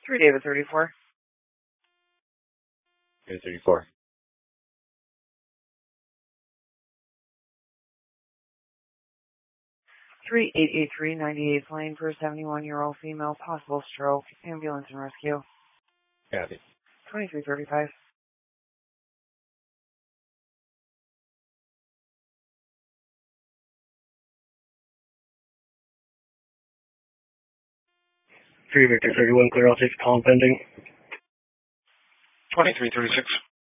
3 David 34. David 34. 3883 98th Lane for a 71-year-old female, possible stroke, ambulance and rescue. Copy. 2335. Victor 31, clear, I'll take the call pending. 2336.